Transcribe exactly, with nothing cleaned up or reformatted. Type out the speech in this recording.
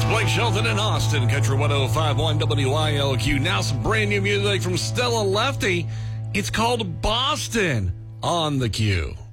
Blake Shelton in Austin, Country one oh five point one W I L Q. Now some brand new music from Stella Lefty. It's called Boston on the Q.